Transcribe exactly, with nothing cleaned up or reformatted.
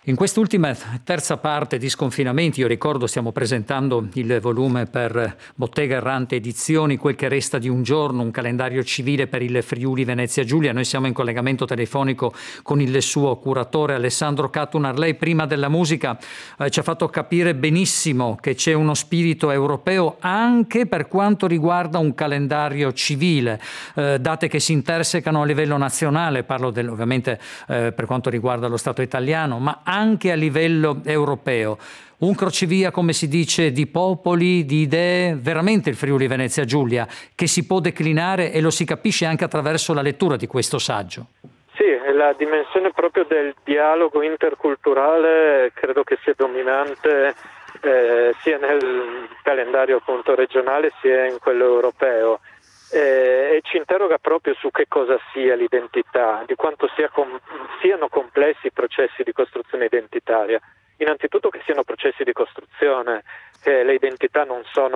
In quest'ultima terza parte di Sconfinamenti, io ricordo stiamo presentando il volume per Bottega Errante Edizioni, Quel che resta di un giorno, un calendario civile per il Friuli Venezia Giulia. Noi siamo in collegamento telefonico con il suo curatore Alessandro Cattunar. Lei prima della musica eh, ci ha fatto capire benissimo che c'è uno spirito europeo anche per quanto riguarda un calendario civile, eh, date che si intersecano a livello nazionale, parlo del, ovviamente eh, per quanto riguarda lo Stato italiano, ma anche a livello europeo. Un crocevia, come si dice, di popoli, di idee, veramente il Friuli Venezia Giulia, che si può declinare e lo si capisce anche attraverso la lettura di questo saggio. Sì, la dimensione proprio del dialogo interculturale credo che sia dominante eh, sia nel calendario appunto regionale sia in quello europeo. Eh, e ci interroga proprio su che cosa sia l'identità, di quanto sia com- siano complessi i processi di costruzione identitaria. Innanzitutto che siano processi di costruzione, che le identità non sono